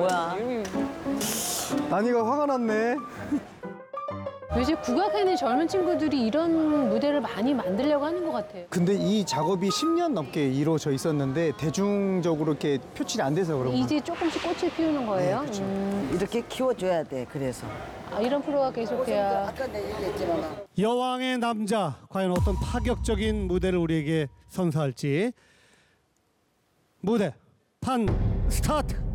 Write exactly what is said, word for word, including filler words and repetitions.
뭐야? 아니가 화가 났네. 요새 국악에 있는 젊은 친구들이 이런 무대를 많이 만들려고 하는 것 같아요. 근데 이 작업이 십 년 넘게 이루어져 있었는데 대중적으로 이렇게 표출이 안 돼서 그런 거. 이제 조금씩 꽃을 피우는 거예요? 네, 그쵸. 음, 이렇게 키워줘야 돼. 그래서. 아, 이런 프로가 계속돼야. 아까 내가 얘기했지만. 여왕의 남자 과연 어떤 파격적인 무대를 우리에게 선사할지 무대 판 스타트.